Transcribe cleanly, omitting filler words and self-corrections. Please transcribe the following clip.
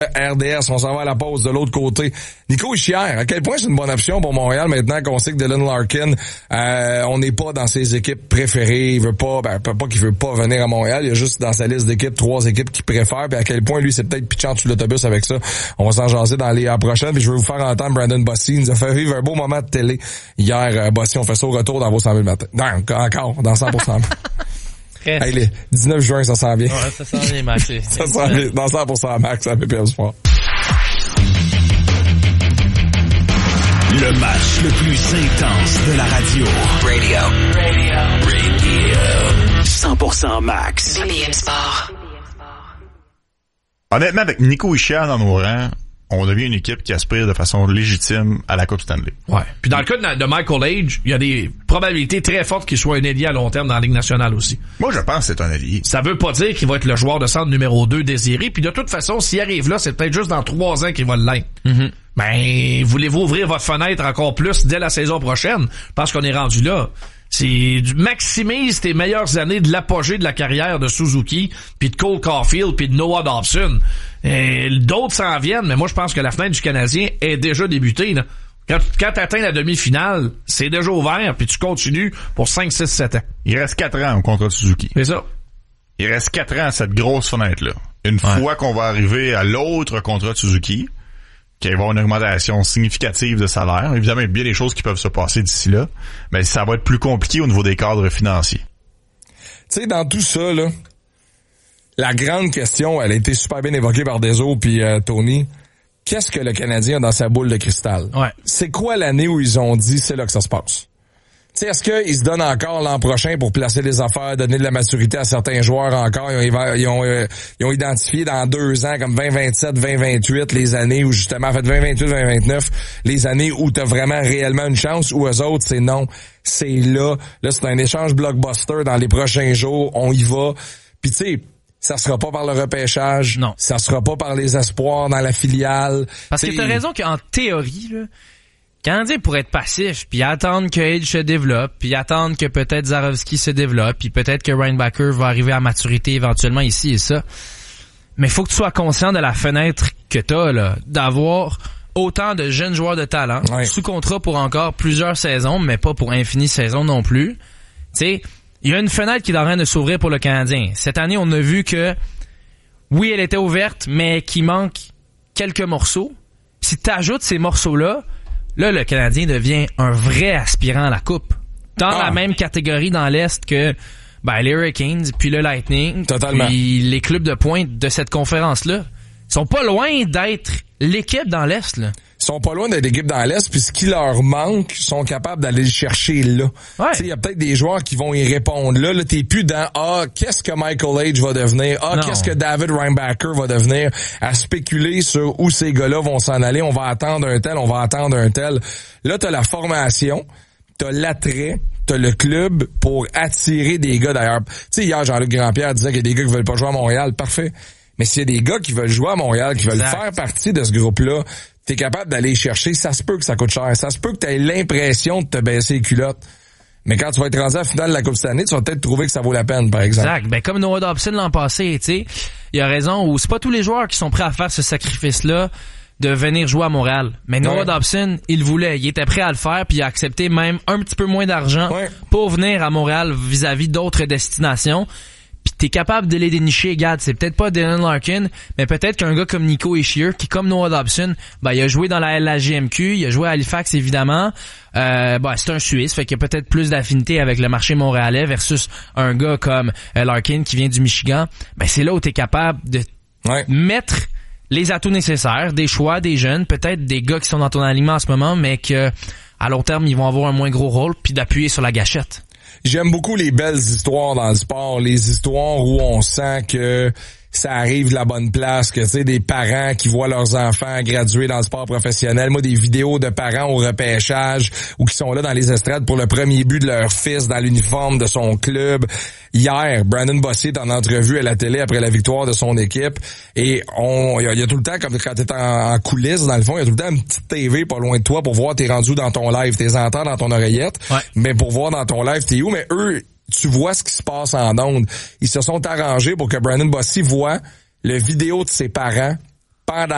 RDS, on s'en va à la pause de l'autre côté. Nico Hischier, à quel point c'est une bonne option pour Montréal maintenant qu'on sait que Dylan Larkin, on n'est pas dans ses équipes préférées, il veut pas, pas qu'il veut pas venir à Montréal, il y a juste dans sa liste d'équipes 3 équipes qu'il préfère, puis à quel point lui c'est peut-être pitchant sur l'autobus avec ça. On va s'en jaser dans les prochaines, puis je vais vous faire entendre Brandon Bossy, il nous a fait vivre un beau moment de télé hier. Bossy, on fait ça au retour dans vos 100 000 matins. Non, encore, dans 100%. Hey, le 19 juin, ça sent bien. Ouais, ça sent bien, Max. Ça sent bien. Dans 100% Max, ça fait pire du sport. Le match le plus intense de la radio. Radio. 100% Max. BM Sport. Honnêtement, avec Nico Hischier dans nos rangs, on devient une équipe qui aspire de façon légitime à la Coupe Stanley. Ouais. Puis dans le cas de Michael Age, il y a des probabilités très fortes qu'il soit un ailier à long terme dans la Ligue nationale aussi. Moi, je pense que c'est un allié. Ça veut pas dire qu'il va être le joueur de centre numéro 2 désiré. Puis de toute façon, s'il arrive là, c'est peut-être juste dans 3 ans qu'il va l'être. Mm-hmm. Ben, voulez-vous ouvrir votre fenêtre encore plus dès la saison prochaine? Parce qu'on est rendu là. Maximise tes meilleures années de l'apogée de la carrière de Suzuki, puis de Cole Caulfield, puis de Noah Dobson. D'autres s'en viennent, mais moi je pense que la fenêtre du Canadien est déjà débutée. Là. Quand t'atteins la demi-finale, c'est déjà ouvert, puis tu continues pour 5, 6, 7 ans. Il reste 4 ans au contrat de Suzuki. C'est ça. Il reste 4 ans à cette grosse fenêtre-là. Une fois qu'on va arriver à l'autre contrat de Suzuki, qu'il va y avoir une augmentation significative de salaire. Évidemment, il y a bien des choses qui peuvent se passer d'ici là, mais ça va être plus compliqué au niveau des cadres financiers. Tu sais, dans tout ça, là, la grande question, elle a été super bien évoquée par Deso puis Tony. Qu'est-ce que le Canadien a dans sa boule de cristal? Ouais. C'est quoi l'année où ils ont dit c'est là que ça se passe? Tu sais, est-ce qu'ils se donnent encore l'an prochain pour placer des affaires, donner de la maturité à certains joueurs encore? Ils ont identifié dans 2 ans, comme 2027, 2028, les années où justement, en fait, 2028, 2029, les années où t'as vraiment réellement une chance, ou eux autres, c'est non. C'est là. Là, c'est un échange blockbuster dans les prochains jours. On y va. Puis tu sais, ça sera pas par le repêchage. Non. Ça sera pas par les espoirs dans la filiale. Parce que t'as raison qu'en théorie, là, Canadien pourrait être passif, puis attendre que Age se développe, puis attendre que peut-être Zarovski se développe, puis peut-être que Reinbacher va arriver à maturité éventuellement ici et ça. Mais faut que tu sois conscient de la fenêtre que t'as, là, d'avoir autant de jeunes joueurs de talent, sous contrat pour encore plusieurs saisons, mais pas pour infinies saisons non plus. Tu sais, il y a une fenêtre qui est en train de s'ouvrir pour le Canadien. Cette année, on a vu que, oui, elle était ouverte, mais qu'il manque quelques morceaux. Si t'ajoutes ces morceaux-là, là, le Canadien devient un vrai aspirant à la Coupe. Dans la même catégorie dans l'Est que les Hurricanes, puis le Lightning, puis les clubs de pointe de cette conférence-là. Ils sont pas loin d'être l'équipe dans l'Est, là. Ils sont pas loin d'être l'équipe dans l'Est, puis ce qui leur manque, ils sont capables d'aller le chercher là. Ouais. Tu sais, il y a peut-être des joueurs qui vont y répondre là. Là, t'es plus dans qu'est-ce que Michael Age va devenir? Qu'est-ce que David Reinbacher va devenir? À spéculer sur où ces gars-là vont s'en aller. On va attendre un tel, on va attendre un tel. Là, t'as la formation, t'as l'attrait, t'as le club pour attirer des gars d'ailleurs. Tu sais, hier, Jean-Luc Grandpierre disait qu'il y a des gars qui veulent pas jouer à Montréal. Parfait. Mais s'il y a des gars qui veulent jouer à Montréal, qui veulent faire partie de ce groupe-là, t'es capable d'aller chercher, ça se peut que ça coûte cher, ça se peut que t'aies l'impression de te baisser les culottes. Mais quand tu vas être rendu à la finale de la Coupe cette année, tu vas peut-être trouver que ça vaut la peine, par exemple. Exact. Ben, comme Noah Dobson l'an passé, tu sais, il a raison, où c'est pas tous les joueurs qui sont prêts à faire ce sacrifice-là de venir jouer à Montréal. Mais Noah Dobson, il voulait, il était prêt à le faire, puis il a accepté même un petit peu moins d'argent pour venir à Montréal vis-à-vis d'autres destinations. Pis t'es capable de les dénicher, regarde, c'est peut-être pas Dylan Larkin, mais peut-être qu'un gars comme Nico Hischier, qui comme Noah Dobson, il a joué dans la LHJMQ, il a joué à Halifax évidemment, c'est un Suisse, fait qu'il y a peut-être plus d'affinité avec le marché montréalais versus un gars comme Larkin qui vient du Michigan. C'est là où t'es capable de mettre les atouts nécessaires, des choix, des jeunes, peut-être des gars qui sont dans ton alignement en ce moment, mais que à long terme, ils vont avoir un moins gros rôle, puis d'appuyer sur la gâchette. J'aime beaucoup les belles histoires dans le sport, les histoires où on sent que ça arrive de la bonne place, que tu sais, des parents qui voient leurs enfants graduer dans le sport professionnel. Moi, des vidéos de parents au repêchage ou qui sont là dans les estrades pour le premier but de leur fils dans l'uniforme de son club. Hier, Brandon Bossy est en entrevue à la télé après la victoire de son équipe et il y a tout le temps, comme quand t'es en coulisses, dans le fond, il y a tout le temps une petite TV pas loin de toi pour voir t'es rendu dans ton live, t'es entends dans ton oreillette, mais pour voir dans ton live t'es où, mais eux, tu vois ce qui se passe en ondes. Ils se sont arrangés pour que Brandon Bossy voit le vidéo de ses parents pendant